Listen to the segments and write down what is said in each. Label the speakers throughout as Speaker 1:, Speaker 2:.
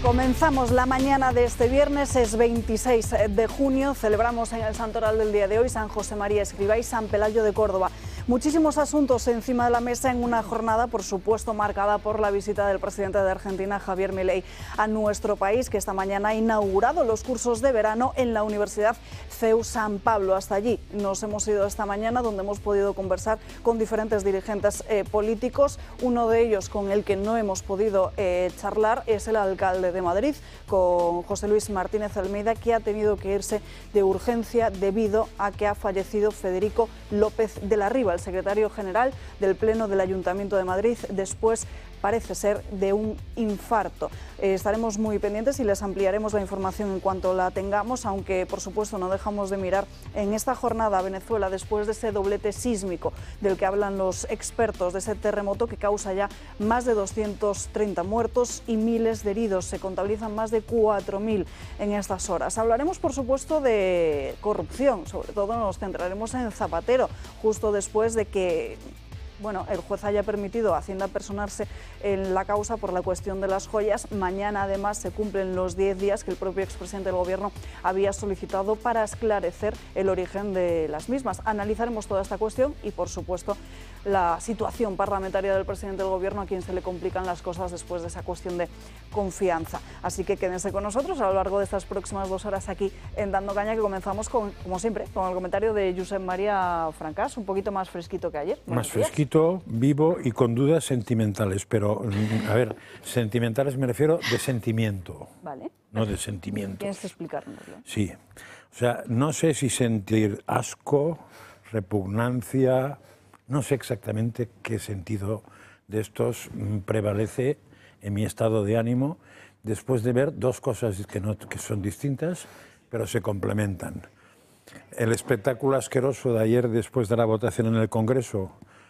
Speaker 1: Comenzamos la mañana de este viernes, es 26 de junio, celebramos en el santoral del día de hoy San José María Escrivá y San Pelayo de Córdoba. Muchísimos asuntos encima de la mesa en una jornada, por supuesto, marcada por la visita del presidente de Argentina, Javier Milei, a nuestro país, que esta mañana ha inaugurado los cursos de verano en la Universidad CEU San Pablo. Hasta allí nos hemos ido esta mañana, donde hemos podido conversar con diferentes dirigentes políticos. Uno de ellos con el que no hemos podido charlar es el alcalde de Madrid, con José Luis Martínez Almeida, que ha tenido que irse de urgencia debido a que ha fallecido Federico López de la Riva, el secretario general del Pleno del Ayuntamiento de Madrid, después, parece ser, de un infarto. Estaremos muy pendientes y les ampliaremos la información en cuanto la tengamos, aunque por supuesto no dejamos de mirar en esta jornada a Venezuela después de ese doblete sísmico del que hablan los expertos, de ese terremoto que causa ya más de 230 muertos y miles de heridos. Se contabilizan más de 4.000 en estas horas. Hablaremos por supuesto de corrupción, sobre todo nos centraremos en Zapatero, justo después de que el juez haya permitido a Hacienda personarse en la causa por la cuestión de las joyas. Mañana, además, se cumplen los 10 días que el propio expresidente del Gobierno había solicitado para esclarecer el origen de las mismas. Analizaremos toda esta cuestión y, por supuesto, la situación parlamentaria del presidente del Gobierno, a quien se le complican las cosas después de esa cuestión de confianza. Así que quédense con nosotros a lo largo de estas próximas 2 horas aquí en Dando Caña, que comenzamos con, como siempre, con el comentario de Josep María Francás, un poquito más fresquito que ayer.
Speaker 2: Más fresquito, vivo y con dudas sentimentales, pero, a ver, sentimentales me refiero de sentimiento,
Speaker 1: ¿vale?
Speaker 2: No de sentimiento.
Speaker 1: ¿Tienes que explicárnoslo?
Speaker 2: Sí, o sea, no sé si sentir asco, repugnancia, no sé exactamente qué sentido de estos prevalece en mi estado de ánimo después de ver dos cosas que son distintas, pero se complementan. El espectáculo asqueroso de ayer después de la votación en el Congreso,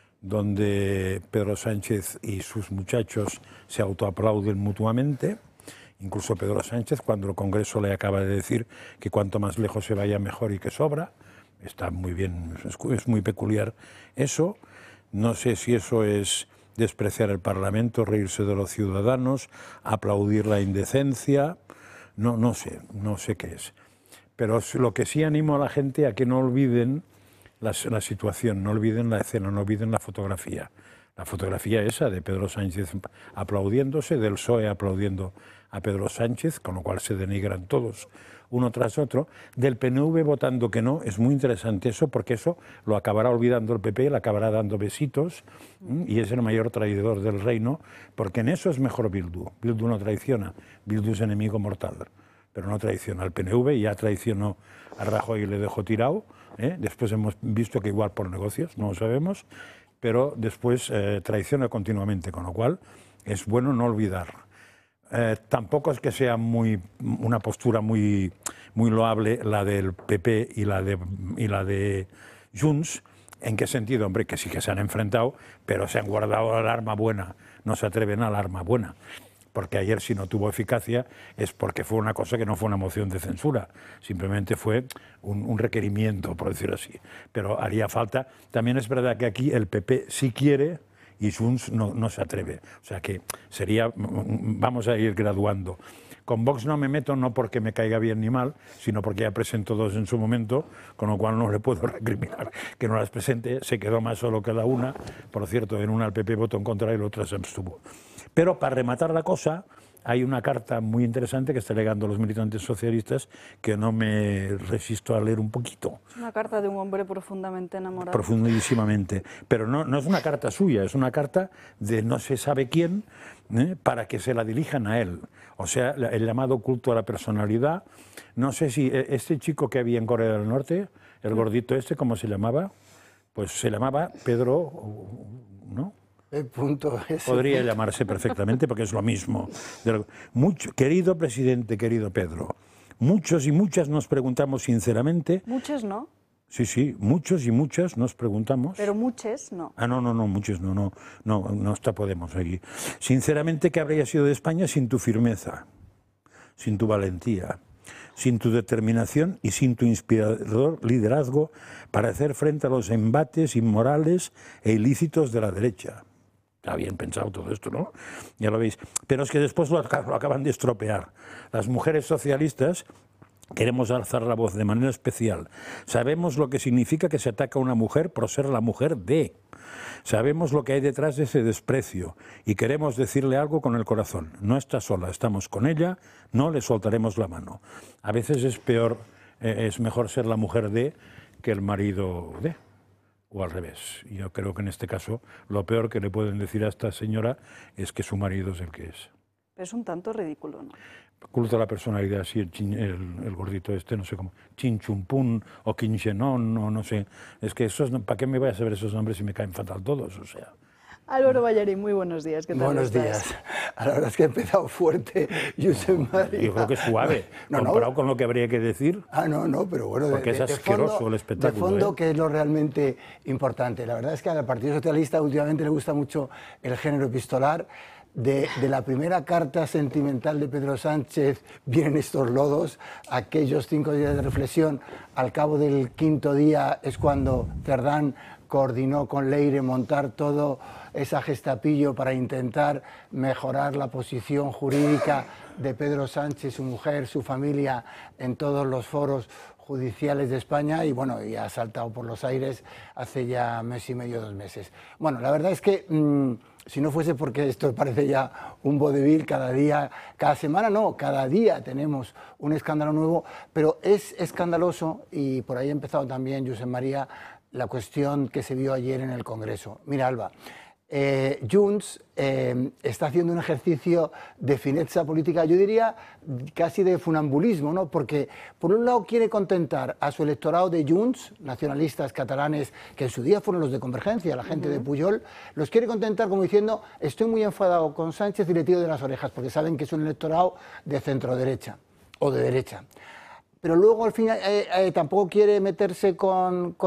Speaker 2: donde Pedro Sánchez y sus muchachos se autoaplauden mutuamente, incluso Pedro Sánchez, cuando el Congreso le acaba de decir que cuanto más lejos se vaya mejor y que sobra. Está muy bien, es muy peculiar eso. No sé si eso es despreciar el Parlamento, reírse de los ciudadanos, aplaudir la indecencia, no sé qué es. Pero lo que sí animo a la gente a que no olviden la situación, no olviden la escena, no olviden la fotografía. La fotografía esa de Pedro Sánchez aplaudiéndose, del PSOE aplaudiendo a Pedro Sánchez, con lo cual se denigran todos uno tras otro, del PNV votando que no. Es muy interesante eso, porque eso lo acabará olvidando el PP, le acabará dando besitos, y es el mayor traidor del reino, porque en eso es mejor Bildu. Bildu no traiciona, Bildu es enemigo mortal, pero no traiciona al PNV, ya traicionó a Rajoy y le dejó tirado, después hemos visto que igual por negocios, no lo sabemos, pero después traiciona continuamente, con lo cual es bueno no olvidar. Tampoco es que sea una postura muy loable la del PP y la de Junts. ¿En qué sentido? Hombre, que sí que se han enfrentado, pero se han guardado el arma buena, no se atreven al arma buena. Porque ayer, si no tuvo eficacia, es porque fue una cosa que no fue una moción de censura, simplemente fue un requerimiento, por decirlo así. Pero haría falta. También es verdad que aquí el PP sí quiere y Junts no se atreve. O sea que sería, vamos a ir graduando. Con Vox no me meto, no porque me caiga bien ni mal, sino porque ya presentó dos en su momento, con lo cual no le puedo recriminar que no las presente. Se quedó más solo que la una. Por cierto, en una el PP votó en contra y la otra se abstuvo. Pero para rematar la cosa, hay una carta muy interesante que está legando los militantes socialistas que no me resisto a leer un poquito.
Speaker 1: Es una carta de un hombre profundamente enamorado.
Speaker 2: Profundísimamente. Pero no es una carta suya, es una carta de no se sabe quién, para que se la dirijan a él. O sea, el llamado culto a la personalidad. No sé si este chico que había en Corea del Norte, el gordito este, ¿cómo se llamaba? Pues se llamaba Pedro, ¿no? Podría llamarse perfectamente porque es lo mismo. Querido presidente, querido Pedro, muchos y muchas nos preguntamos sinceramente...
Speaker 1: ¿Muchos no?
Speaker 2: Sí, muchos y muchas nos preguntamos...
Speaker 1: Pero muchos no.
Speaker 2: No, muchos no está Podemos aquí. Sinceramente, ¿qué habría sido de España sin tu firmeza, sin tu valentía, sin tu determinación y sin tu inspirador liderazgo para hacer frente a los embates inmorales e ilícitos de la derecha? Está bien pensado todo esto, ¿no? Ya lo veis. Pero es que después lo acaban de estropear. Las mujeres socialistas queremos alzar la voz de manera especial. Sabemos lo que significa que se ataca a una mujer por ser la mujer de. Sabemos lo que hay detrás de ese desprecio y queremos decirle algo con el corazón. No está sola, estamos con ella, no le soltaremos la mano. A veces es mejor ser la mujer de que el marido de. O al revés. Yo creo que en este caso lo peor que le pueden decir a esta señora es que su marido es el que es.
Speaker 1: Es un tanto ridículo, ¿no?
Speaker 2: Culto a la personalidad, sí, el gordito este, no sé cómo, Chinchumpún o Quinchenón o no sé. Es que esos, ¿para qué me voy a saber esos nombres si me caen fatal todos? O sea.
Speaker 1: Álvaro Ballarín, muy buenos días. ¿Qué tal
Speaker 3: Buenos
Speaker 1: estás?
Speaker 3: días. La verdad es que he empezado fuerte, Josep María.
Speaker 2: Yo creo que es suave, comparado con lo que habría que decir.
Speaker 3: No, pero bueno,
Speaker 2: porque es asqueroso
Speaker 3: fondo,
Speaker 2: el espectáculo.
Speaker 3: De fondo, que es lo realmente importante. La verdad es que al Partido Socialista últimamente le gusta mucho el género epistolar. De la primera carta sentimental de Pedro Sánchez vienen estos lodos, aquellos 5 días de reflexión, al cabo del 5.º día es cuando Cerdán coordinó con Leire montar todo esa gestapillo para intentar mejorar la posición jurídica de Pedro Sánchez, su mujer, su familia, en todos los foros judiciales de España y bueno, y ha saltado por los aires hace ya mes y medio, 2 meses. Bueno, la verdad es que si no fuese porque esto parece ya un vodevil, cada semana no, cada día tenemos un escándalo nuevo, pero es escandaloso y por ahí ha empezado también, Josep María, la cuestión que se vio ayer en el Congreso. Mira, Alba, Junts está haciendo un ejercicio de fineza política, yo diría casi de funambulismo, ¿no? Porque por un lado quiere contentar a su electorado de Junts, nacionalistas catalanes, que en su día fueron los de Convergencia, la gente de Pujol, los quiere contentar como diciendo estoy muy enfadado con Sánchez y le tiro de las orejas, porque saben que es un electorado de centro-derecha o de derecha. Pero luego al final tampoco quiere meterse con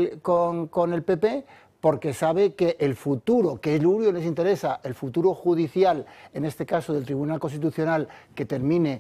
Speaker 3: el PP, porque sabe que el futuro, que es lo único que les interesa, el futuro judicial, en este caso del Tribunal Constitucional, que termine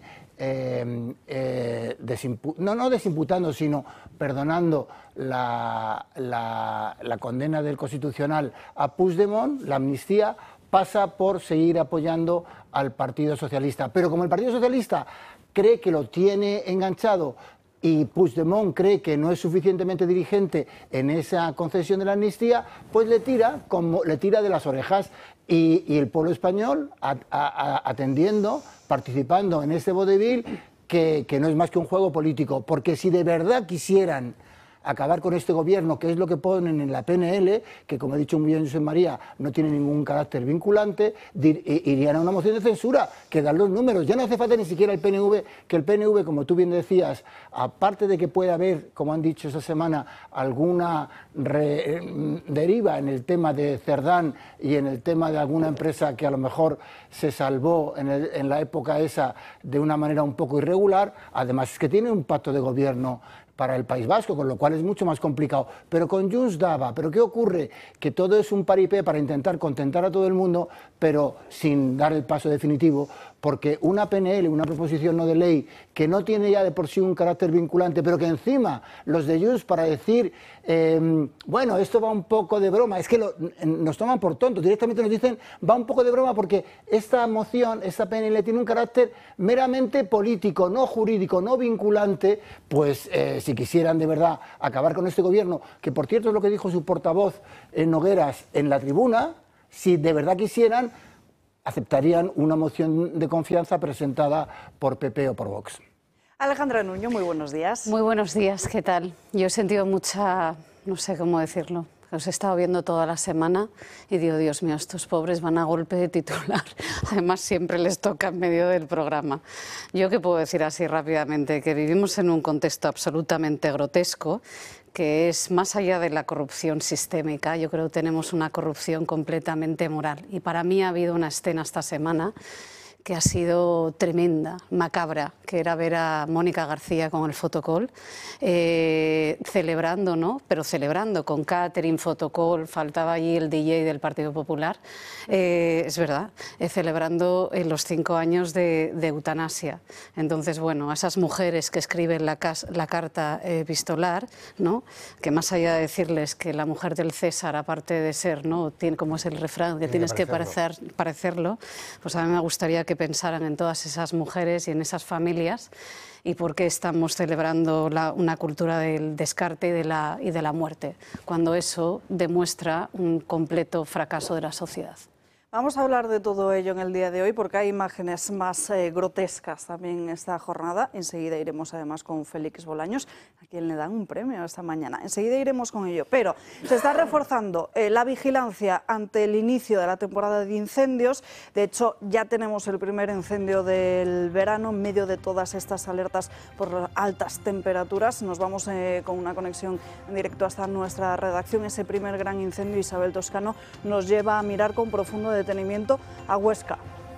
Speaker 3: no desimputando, sino perdonando la condena del Constitucional a Puigdemont, la amnistía, pasa por seguir apoyando al Partido Socialista. Pero como el Partido Socialista cree que lo tiene enganchado y Puigdemont cree que no es suficientemente dirigente en esa concesión de la amnistía, pues le tira de las orejas y el pueblo español atendiendo, participando en este vodevil que no es más que un juego político, porque si de verdad quisieran acabar con este gobierno, que es lo que ponen en la PNL, que como ha dicho muy bien Josep María, no tiene ningún carácter vinculante, irían a una moción de censura, que dan los números. Ya no hace falta ni siquiera el PNV, que el PNV, como tú bien decías, aparte de que puede haber, como han dicho esta semana, alguna deriva en el tema de Cerdán y en el tema de alguna empresa que a lo mejor se salvó en la época esa de una manera un poco irregular, además es que tiene un pacto de gobierno para el País Vasco, con lo cual es mucho más complicado. Pero con Junts daba. ¿Pero qué ocurre? Que todo es un paripé para intentar contentar a todo el mundo, pero sin dar el paso definitivo, porque una PNL, una proposición no de ley, que no tiene ya de por sí un carácter vinculante, pero que encima los de Junts para decir, bueno, esto va un poco de broma, es que nos toman por tontos, directamente nos dicen, va un poco de broma porque esta moción, esta PNL tiene un carácter meramente político, no jurídico, no vinculante, pues si quisieran de verdad acabar con este gobierno, que por cierto es lo que dijo su portavoz Nogueras en la tribuna, si de verdad quisieran, aceptarían una moción de confianza presentada por PP o por Vox.
Speaker 1: Alejandra Nuño, muy buenos días.
Speaker 4: Muy buenos días, ¿qué tal? Yo he sentido mucha, no sé cómo decirlo, os he estado viendo toda la semana y digo, Dios mío, estos pobres van a golpe de titular. Además, siempre les toca en medio del programa. Yo qué puedo decir así rápidamente, que vivimos en un contexto absolutamente grotesco, que es más allá de la corrupción sistémica. Yo creo que tenemos una corrupción completamente moral. Y para mí ha habido una escena esta semana que ha sido tremenda, macabra, que era ver a Mónica García con el fotocall, celebrando, ¿no? Pero celebrando con catering, fotocall, faltaba allí el DJ del Partido Popular, es verdad, celebrando los 5 años de eutanasia. Entonces, bueno, a esas mujeres que escriben la carta epistolar, ¿no? Que más allá de decirles que la mujer del César, aparte de ser, ¿no? Tiene, como es el refrán, que tienes que parecerlo, pues a mí me gustaría que pensaran en todas esas mujeres y en esas familias y por qué estamos celebrando una cultura del descarte y de la muerte, cuando eso demuestra un completo fracaso de la sociedad.
Speaker 1: Vamos a hablar de todo ello en el día de hoy porque hay imágenes más grotescas también en esta jornada. Enseguida iremos además con Félix Bolaños, a quien le dan un premio esta mañana. Enseguida iremos con ello, pero se está reforzando la vigilancia ante el inicio de la temporada de incendios. De hecho, ya tenemos el primer incendio del verano en medio de todas estas alertas por altas temperaturas. Nos vamos con una conexión en directo hasta nuestra redacción. Ese primer gran incendio, Isabel Toscano, nos lleva a mirar con profundo detenimiento a Huesca.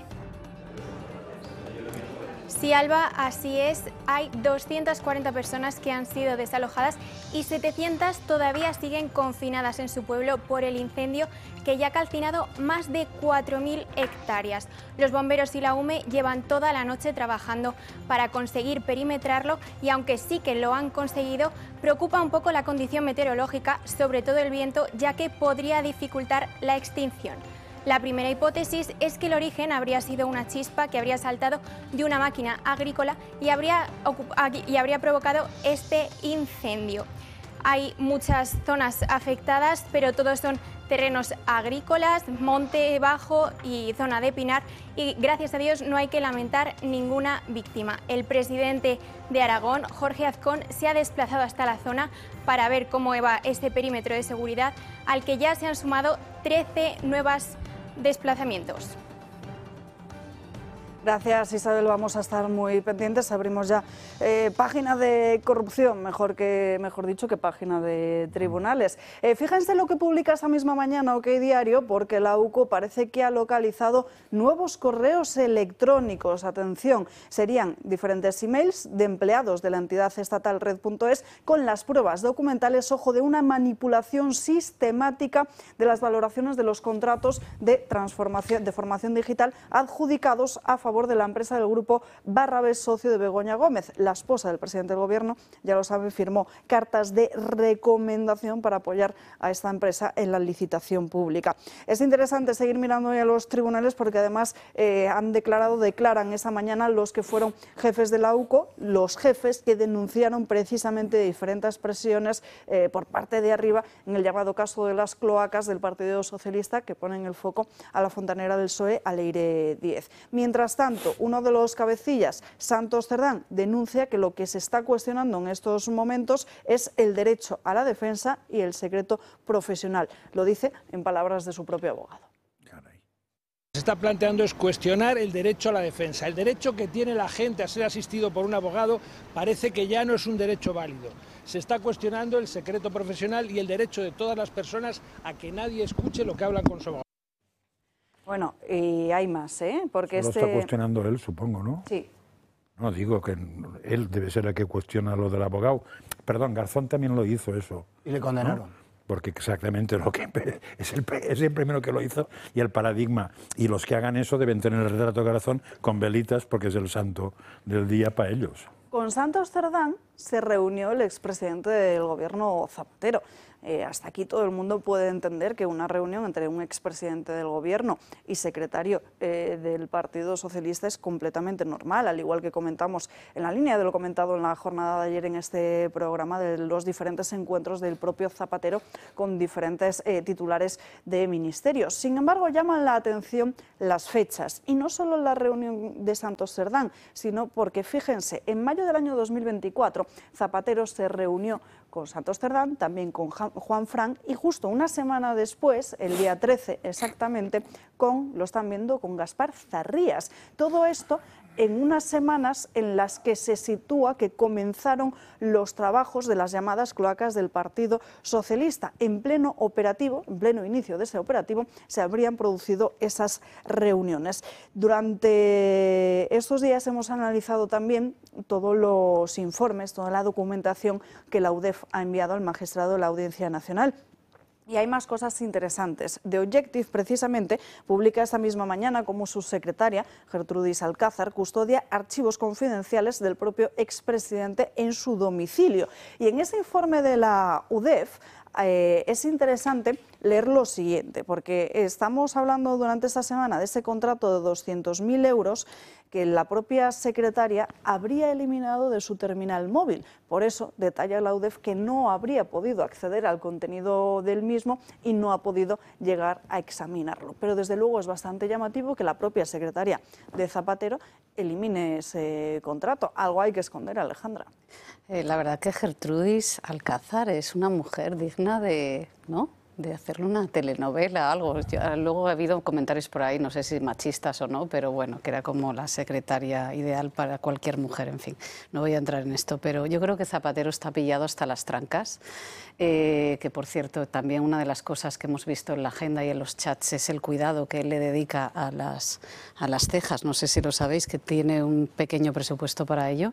Speaker 5: Sí, Alba, así es. Hay 240 personas que han sido desalojadas y 700 todavía siguen confinadas en su pueblo por el incendio que ya ha calcinado más de 4.000 hectáreas. Los bomberos y la UME llevan toda la noche trabajando para conseguir perimetrarlo y aunque sí que lo han conseguido, preocupa un poco la condición meteorológica, sobre todo el viento, ya que podría dificultar la extinción. La primera hipótesis es que el origen habría sido una chispa que habría saltado de una máquina agrícola y habría provocado este incendio. Hay muchas zonas afectadas, pero todos son terrenos agrícolas, monte bajo y zona de pinar, y gracias a Dios no hay que lamentar ninguna víctima. El presidente de Aragón, Jorge Azcón, se ha desplazado hasta la zona para ver cómo va este perímetro de seguridad, al que ya se han sumado 13 nuevos desplazamientos.
Speaker 1: Gracias, Isabel. Vamos a estar muy pendientes. Abrimos ya página de corrupción, mejor dicho que página de tribunales. Fíjense lo que publica esta misma mañana OK Diario, porque la UCO parece que ha localizado nuevos correos electrónicos. Atención, serían diferentes emails de empleados de la entidad estatal Red.es con las pruebas documentales, ojo, de una manipulación sistemática de las valoraciones de los contratos de formación digital adjudicados a favor de la empresa del grupo Barrabés, socio de Begoña Gómez. La esposa del presidente del Gobierno, ya lo saben, firmó cartas de recomendación para apoyar a esta empresa en la licitación pública. Es interesante seguir mirando hoy a los tribunales porque además declaran esa mañana los que fueron jefes de la UCO, los jefes que denunciaron precisamente diferentes presiones por parte de arriba en el llamado caso de las cloacas del Partido Socialista, que ponen el foco a la fontanera del PSOE, a Leire Díez. Mientras tanto, uno de los cabecillas, Santos Cerdán, denuncia que lo que se está cuestionando en estos momentos es el derecho a la defensa y el secreto profesional. Lo dice en palabras de su propio abogado.
Speaker 6: Se está planteando es cuestionar el derecho a la defensa. El derecho que tiene la gente a ser asistido por un abogado parece que ya no es un derecho válido. Se está cuestionando el secreto profesional y el derecho de todas las personas a que nadie escuche lo que hablan con su abogado.
Speaker 1: Bueno, y hay más, porque
Speaker 2: lo está cuestionando él, supongo, ¿no?
Speaker 1: Sí.
Speaker 2: No, digo que él debe ser el que cuestiona lo del abogado. Perdón, Garzón también lo hizo eso.
Speaker 3: Y le condenaron.
Speaker 2: ¿No? Porque exactamente lo que es el primero que lo hizo y el paradigma. Y los que hagan eso deben tener el retrato de Garzón con velitas porque es el santo del día para ellos.
Speaker 1: Con Santos Cerdán se reunió el expresidente del Gobierno, Zapatero. Hasta aquí todo el mundo puede entender que una reunión entre un expresidente del Gobierno y secretario del Partido Socialista es completamente normal, al igual que comentamos en la línea de lo comentado en la jornada de ayer en este programa de los diferentes encuentros del propio Zapatero con diferentes titulares de ministerios. Sin embargo, llaman la atención las fechas, y no solo la reunión de Santos Cerdán, sino porque, fíjense, en mayo del año 2024 Zapatero se reunió con Santos Cerdán, también con Juan Fran, y justo una semana después, el día 13 exactamente, lo están viendo con Gaspar Zarrías. Todo esto en unas semanas en las que se sitúa que comenzaron los trabajos de las llamadas cloacas del Partido Socialista. En pleno operativo, en pleno inicio de ese operativo, se habrían producido esas reuniones. Durante estos días hemos analizado también todos los informes, toda la documentación que la UDEF ha enviado al magistrado de la Audiencia Nacional. Y hay más cosas interesantes. The Objective, precisamente, publica esta misma mañana cómo su secretaria, Gertrudis Alcázar, custodia archivos confidenciales del propio expresidente en su domicilio. Y en ese informe de la UDEF es interesante leer lo siguiente, porque estamos hablando durante esta semana de ese contrato de 200.000 euros que la propia secretaria habría eliminado de su terminal móvil. Por eso detalla la UDEF que no habría podido acceder al contenido del mismo y no ha podido llegar a examinarlo. Pero desde luego es bastante llamativo que la propia secretaria de Zapatero elimine ese contrato. Algo hay que esconder, Alejandra.
Speaker 4: La verdad que Gertrudis Alcázar es una mujer digna de, ¿no?, de hacerle una telenovela, algo. Luego ha habido comentarios por ahí, no sé si machistas o no, pero bueno, que era como la secretaria ideal para cualquier mujer, en fin. No voy a entrar en esto, pero yo creo que Zapatero está pillado hasta las trancas, que por cierto, también una de las cosas que hemos visto en la agenda y en los chats es el cuidado que él le dedica a las cejas. No sé si lo sabéis, que tiene un pequeño presupuesto para ello.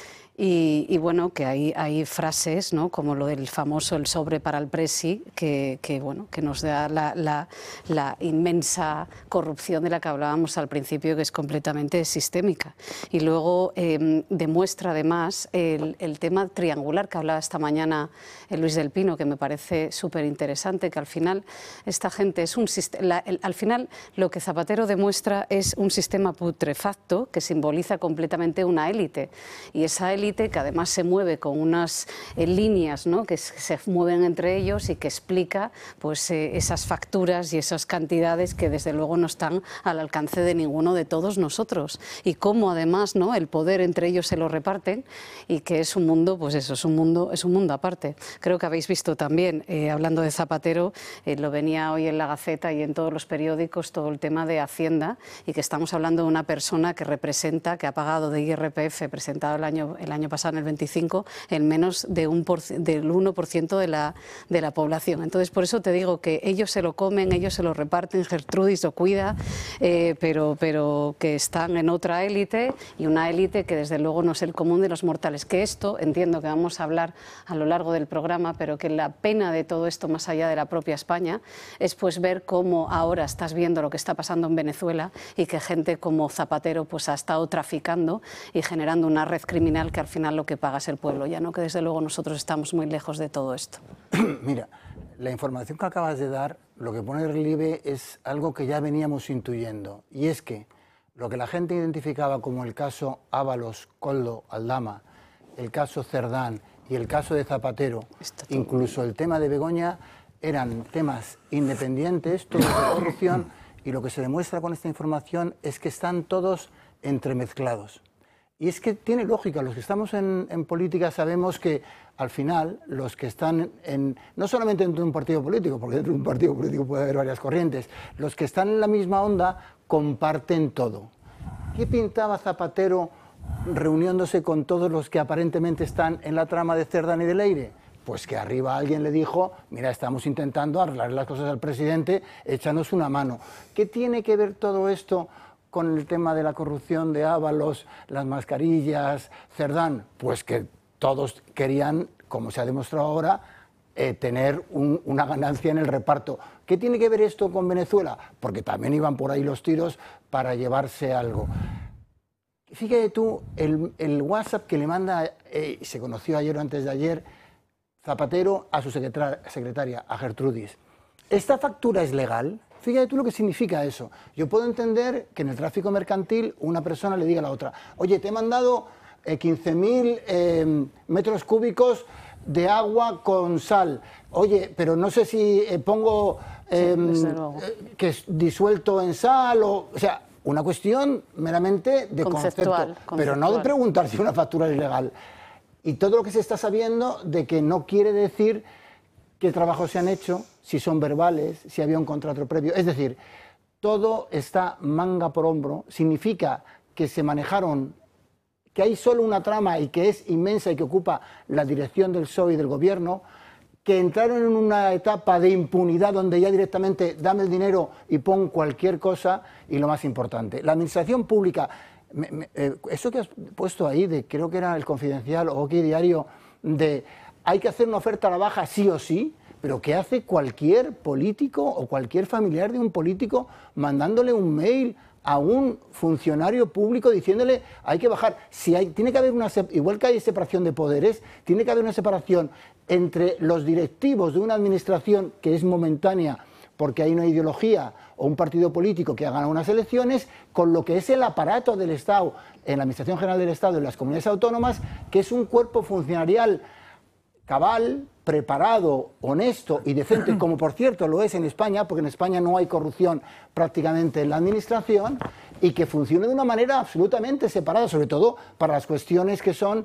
Speaker 4: Y bueno, que hay frases, ¿no?, como lo del famoso el sobre para el presi, que nos da la inmensa corrupción de la que hablábamos al principio, que es completamente sistémica. Y luego demuestra además el tema triangular que hablaba esta mañana Luis del Pino, que me parece súper interesante, que al final esta gente es al final lo que Zapatero demuestra es un sistema putrefacto que simboliza completamente una élite, y esa élite que además se mueve con unas líneas, ¿no?, que se mueven entre ellos y que explica pues esas facturas y esas cantidades que desde luego no están al alcance de ninguno de todos nosotros, y cómo además, ¿no?, el poder entre ellos se lo reparten, y que es un mundo, pues eso, es un mundo aparte. Creo que habéis visto también, hablando de Zapatero, lo venía hoy en la Gaceta y en todos los periódicos, todo el tema de Hacienda, y que estamos hablando de una persona que representa, que ha pagado de IRPF presentado el año pasado, en el 25, en menos del 1% de la población. Entonces, por eso te digo que ellos se lo comen, ellos se lo reparten, Gertrudis lo cuida, pero que están en otra élite, y una élite que desde luego no es el común de los mortales. Que esto, entiendo que vamos a hablar a lo largo del programa, pero que la pena de todo esto, más allá de la propia España, es pues ver cómo ahora estás viendo lo que está pasando en Venezuela, y que gente como Zapatero pues ha estado traficando y generando una red criminal que al final lo que paga es el pueblo, ya no, que desde luego nosotros estamos muy lejos de todo esto.
Speaker 3: Mira, la información que acabas de dar, lo que pone en relieve es algo que ya veníamos intuyendo, y es que lo que la gente identificaba como el caso Ábalos, Koldo, Aldama, el caso Cerdán y el caso de Zapatero, incluso el tema de Begoña, eran temas independientes, todos de corrupción, y lo que se demuestra con esta información es que están todos entremezclados. Y es que tiene lógica, los que estamos en política sabemos que al final los que están no solamente dentro de un partido político, porque dentro de un partido político puede haber varias corrientes, los que están en la misma onda comparten todo. ¿Qué pintaba Zapatero reuniéndose con todos los que aparentemente están en la trama de Cerdán y de Leire? Pues que arriba alguien le dijo, mira, estamos intentando arreglar las cosas al presidente, échanos una mano. ¿Qué tiene que ver todo esto con el tema de la corrupción de Ábalos, las mascarillas, Cerdán? Pues que todos querían, como se ha demostrado ahora, tener una ganancia en el reparto. ¿Qué tiene que ver esto con Venezuela? Porque también iban por ahí los tiros para llevarse algo. Fíjate tú, el WhatsApp que le manda, se conoció ayer o antes de ayer, Zapatero a su secretaria, a Gertrudis. ¿Esta factura es legal? Fíjate tú lo que significa eso. Yo puedo entender que en el tráfico mercantil una persona le diga a la otra, oye, te he mandado 15.000 metros cúbicos de agua con sal. Oye, pero no sé si pongo que es disuelto en sal o sea, una cuestión meramente de concepto, pero no de preguntar si una factura es legal. Y todo lo que se está sabiendo de que no quiere decir qué trabajos se han hecho, si son verbales, si había un contrato previo. Es decir, todo está manga por hombro, significa que se manejaron, que hay solo una trama y que es inmensa y que ocupa la dirección del PSOE y del gobierno, que entraron en una etapa de impunidad donde ya directamente dame el dinero y pon cualquier cosa, y lo más importante, la administración pública, eso que has puesto ahí, de creo que era El Confidencial o OK Diario, de hay que hacer una oferta a la baja sí o sí, pero ¿qué hace cualquier político o cualquier familiar de un político mandándole un mail a un funcionario público diciéndole hay que bajar? Si tiene que haber igual que hay separación de poderes, tiene que haber una separación entre los directivos de una administración que es momentánea porque hay una ideología o un partido político que ha ganado unas elecciones, con lo que es el aparato del Estado, en la Administración General del Estado, en las comunidades autónomas, que es un cuerpo funcionarial cabal, preparado, honesto y decente, como por cierto lo es en España, porque en España no hay corrupción prácticamente en la administración, y que funcione de una manera absolutamente separada, sobre todo para las cuestiones que son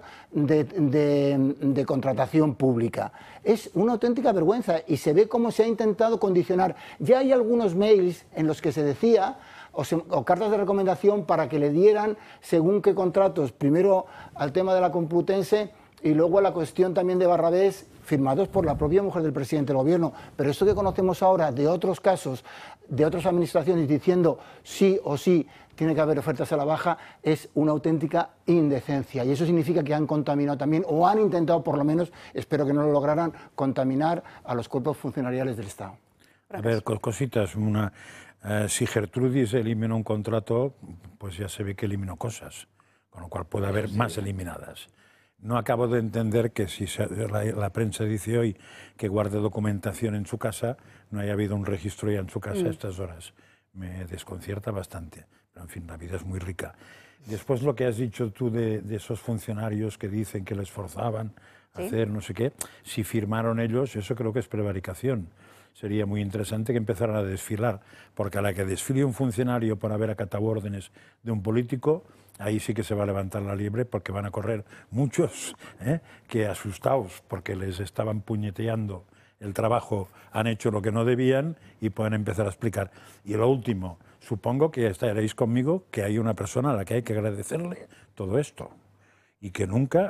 Speaker 3: de contratación pública. Es una auténtica vergüenza y se ve cómo se ha intentado condicionar. Ya hay algunos mails en los que se decía, o cartas de recomendación para que le dieran según qué contratos, primero al tema de la Complutense y luego a la cuestión también de Barrabés, firmados por la propia mujer del presidente del gobierno. Pero esto que conocemos ahora de otros casos, de otras administraciones diciendo sí o sí tiene que haber ofertas a la baja, es una auténtica indecencia. Y eso significa que han contaminado también, o han intentado por lo menos, espero que no lo lograran, contaminar a los cuerpos funcionariales del Estado.
Speaker 2: A ver, cositas. Si Gertrudis eliminó un contrato, pues ya se ve que eliminó cosas, con lo cual puede haber más eliminadas. No acabo de entender que si la prensa dice hoy que guarde documentación en su casa, no haya habido un registro ya en su casa a estas horas. Me desconcierta bastante. Pero, en fin, la vida es muy rica. Después lo que has dicho tú de esos funcionarios que dicen que les forzaban a hacer no sé qué, si firmaron ellos, eso creo que es prevaricación. Sería muy interesante que empezaran a desfilar, porque a la que desfile un funcionario por haber acatado órdenes de un político, ahí sí que se va a levantar la liebre, porque van a correr muchos que, asustados porque les estaban puñeteando el trabajo, han hecho lo que no debían y pueden empezar a explicar. Y lo último, supongo que estaréis conmigo que hay una persona a la que hay que agradecerle todo esto y que nunca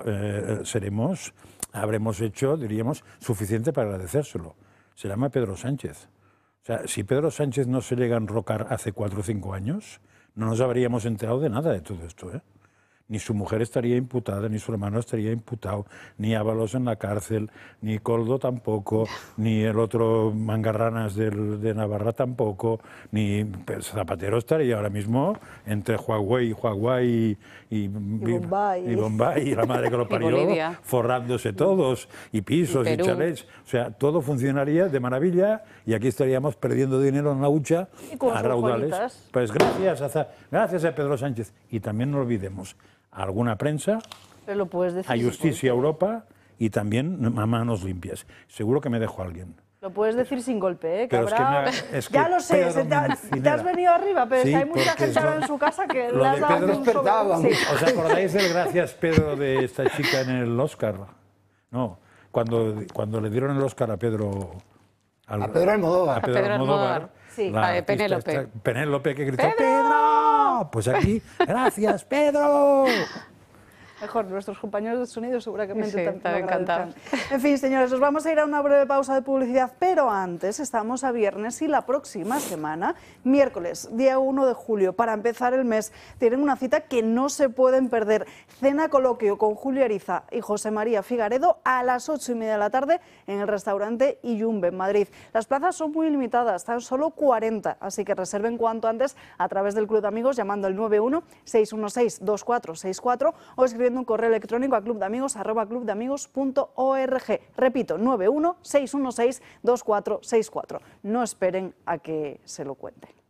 Speaker 2: habremos hecho, diríamos, suficiente para agradecérselo. Se llama Pedro Sánchez. O sea, si Pedro Sánchez no se llega a enrocar hace 4 o 5 años, no nos habríamos enterado de nada de todo esto, ¿eh? Ni su mujer estaría imputada, ni su hermano estaría imputado, ni Ábalos en la cárcel, ni Coldo tampoco, ni el otro Mangarranas de Navarra tampoco, ni Zapatero estaría ahora mismo entre Huawei y Bombay, y la madre que lo parió, forrándose todos, y pisos y chalets. O sea, todo funcionaría de maravilla y aquí estaríamos perdiendo dinero en la hucha a raudales. Pues gracias a Pedro Sánchez. Y también no olvidemos a alguna prensa,
Speaker 1: pero lo puedes decir,
Speaker 2: a Justicia Europa y también a manos limpias. Seguro que me dejo a alguien.
Speaker 1: Lo puedes decir sin golpe, ¿eh? Que
Speaker 2: pero
Speaker 1: habrá...
Speaker 2: es que
Speaker 1: ya lo sé, te has venido arriba, pero sí, hay mucha gente ahora en su casa que le has dado un sobre... Sí.
Speaker 2: ¿Os acordáis del gracias Pedro de esta chica en el Oscar? No, cuando le dieron el Oscar a Pedro...
Speaker 3: A Pedro Almodóvar.
Speaker 2: A Pedro Almodóvar.
Speaker 4: Sí, Penélope.
Speaker 2: Penélope, que gritó ¡Pedro! Pues aquí, gracias, Pedro.
Speaker 1: Mejor, nuestros compañeros de sonido seguramente
Speaker 4: sí,
Speaker 1: también
Speaker 4: encantados.
Speaker 1: En fin, señores, nos vamos a ir a una breve pausa de publicidad, pero antes estamos a viernes y la próxima semana, miércoles, día 1 de julio, para empezar el mes, tienen una cita que no se pueden perder. Cena coloquio con Julio Ariza y José María Figaredo a las 8:30 de la tarde en el restaurante Iyumbe, en Madrid. Las plazas son muy limitadas, tan solo 40, así que reserven cuanto antes a través del Club de Amigos llamando al 91-616-2464 o escribiendo un correo electrónico a clubdeamigos@clubdeamigos.org. Repito, 91-616-2464. No esperen a que se lo cuenten.